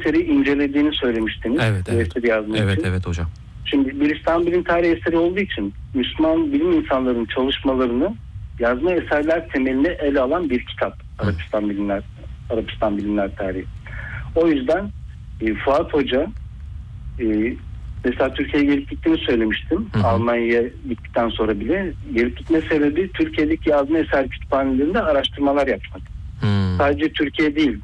eseri incelediğini söylemiştiniz. Evet, bu eseri yazmak için. Evet hocam. Şimdi bir İslam bilim tarihi eseri olduğu için Müslüman bilim insanlarının çalışmalarını yazma eserler temeline ele alan bir kitap. Arapistan Bilimler Tarihi. O yüzden Fuat Hoca mesela Türkiye'ye gelip gittiğini söylemiştim. Almanya'ya gittikten sonra bile gelip gitme sebebi Türkiye'deki yazma eser kütüphanelerinde araştırmalar yapmak. Sadece Türkiye değil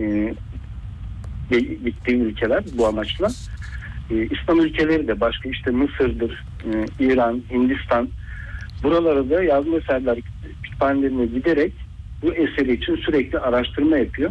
gittiği ülkeler bu amaçla. İslam ülkeleri de başka işte Mısır'dır, İran, Hindistan, buralara da yazma eserler kütüphanelerine giderek bu eseri için sürekli araştırma yapıyor.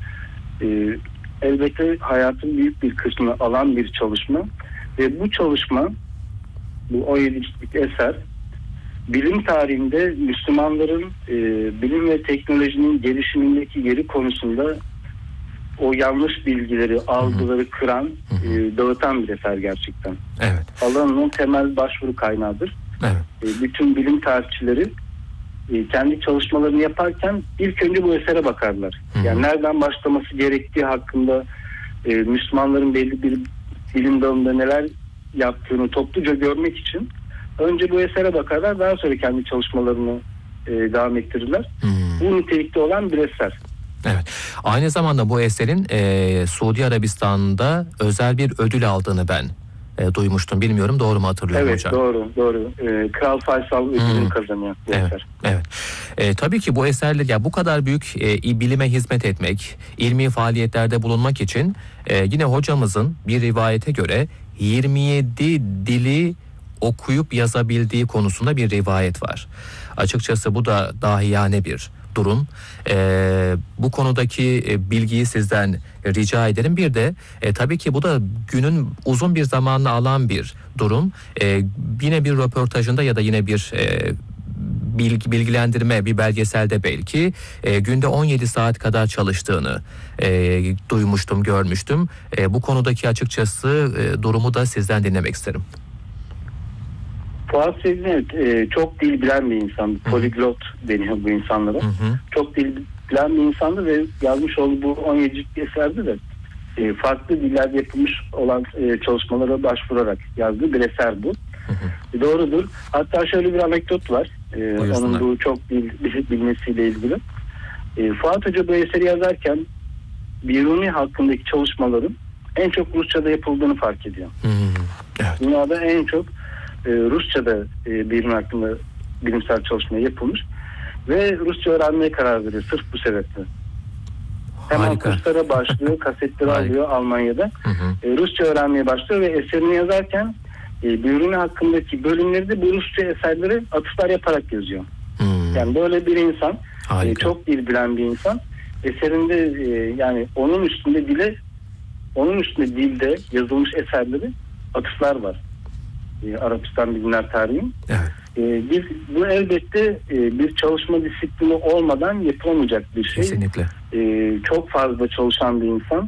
Elbette hayatın büyük bir kısmını alan bir çalışma ve bu çalışma, bu 17'lik eser bilim tarihinde Müslümanların bilim ve teknolojinin gelişimindeki yeri konusunda o yanlış bilgileri, algıları kıran, dağıtan bir eser gerçekten. Evet. Alanının temel başvuru kaynağıdır. Evet. Bütün bilim tarihçileri kendi çalışmalarını yaparken ilk önce bu esere bakarlar. Yani nereden başlaması gerektiği hakkında Müslümanların belli bir bilim dalında neler yaptığını topluca görmek için önce bu esere bakarlar, daha sonra kendi çalışmalarını devam ettirirler. Bu nitelikte olan bir eser. Evet. Aynı zamanda bu eserin Suudi Arabistan'da özel bir ödül aldığını ben duymuştum. Bilmiyorum, doğru mu hatırlıyorum hocam? Evet, doğru. Kral Faysal ödülünü kazanıyor bu eser. Evet. Tabii ki bu eserler, ya bu kadar büyük bilime hizmet etmek, ilmi faaliyetlerde bulunmak için yine hocamızın bir rivayete göre 27 dili okuyup yazabildiği konusunda bir rivayet var. Açıkçası bu da dahiyane bir durum. Bu konudaki bilgiyi sizden rica ederim. Bir de tabii ki bu da günün uzun bir zamanını alan bir durum. Yine bir röportajında ya da yine bir bilgilendirme, bir belgeselde belki günde 17 saat kadar çalıştığını duymuştum, görmüştüm. Bu konudaki açıkçası durumu da sizden dinlemek isterim. Fuat Sezgin çok dil bilen bir insan. Poliglot deniyor bu insanlara. Çok dil bilen bir insandı ve yazmış olduğu bu 17 eserde de farklı dillerde yapılmış olan çalışmalara başvurarak yazdığı bir eser bu. Doğrudur. Hatta şöyle bir anekdot var. Onun bu çok dil bilmesiyle ilgili. Fuat Hoca bu eseri yazarken Biruni hakkındaki çalışmaların en çok Rusça'da yapıldığını fark ediyor. Evet. Dünyada en çok Rusça'da Biruni hakkında bilimsel çalışma yapılmış ve Rusça öğrenmeye karar veriyor sırf bu sebeple. Hemen kurslara başlıyor, kasetleri alıyor Almanya'da. Rusça öğrenmeye başlıyor ve eserini yazarken Biruni hakkındaki bölümleri de bu Rusça eserleri atıflar yaparak yazıyor. Yani böyle bir insan, çok dil bilen bir insan, eserinde yani onun üstünde dilde yazılmış eserleri atıflar var. Arapistan Bilimler Tarihi'nin. Evet. Bu elbette bir çalışma disiplini olmadan yapılamayacak bir şey. Kesinlikle. Çok fazla çalışan bir insan.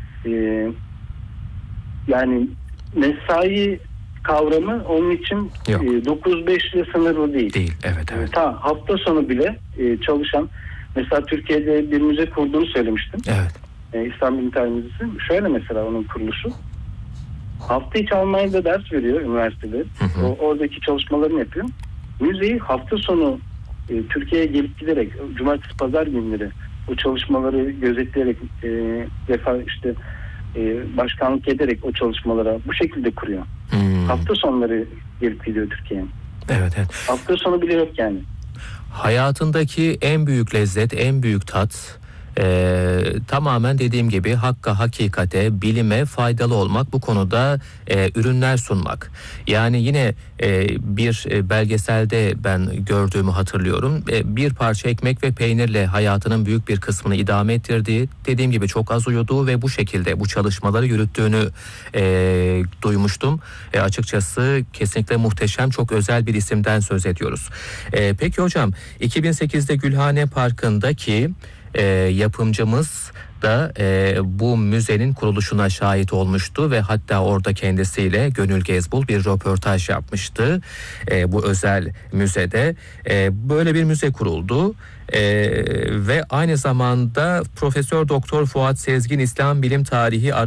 Yani mesai kavramı onun için 9-5 ile sınırlı değil. Evet. Hafta sonu bile çalışan, mesela Türkiye'de bir müze kurduğunu söylemiştim. Evet. İslam Bilim Tarihi Müzesi. Şöyle mesela onun kuruluşu. Hafta içi Almanya'da ders veriyor üniversitede. Oradaki çalışmalarını yapıyor. Müzeyi hafta sonu Türkiye'ye gelip giderek cumartesi pazar günleri o çalışmaları gözetleyerek başkanlık ederek o çalışmalara bu şekilde kuruyor. Hafta sonları gelip gidiyor Türkiye'ye. Evet. Hafta sonu bile yok yani. Hayatındaki en büyük lezzet, en büyük tat tamamen dediğim gibi hakka, hakikate, bilime faydalı olmak, bu konuda ürünler sunmak. Yani yine bir belgeselde ben gördüğümü hatırlıyorum. Bir parça ekmek ve peynirle hayatının büyük bir kısmını idame ettirdiği, dediğim gibi çok az uyuduğu ve bu şekilde bu çalışmaları yürüttüğünü duymuştum. Açıkçası kesinlikle muhteşem, çok özel bir isimden söz ediyoruz. Peki hocam, 2008'de Gülhane Parkı'ndaki yapımcımız da bu müzenin kuruluşuna şahit olmuştu ve hatta orada kendisiyle Gönül Gezbul bir röportaj yapmıştı. Bu özel müzede böyle bir müze kuruldu ve aynı zamanda Profesör Doktor Fuat Sezgin İslam Bilim Tarihi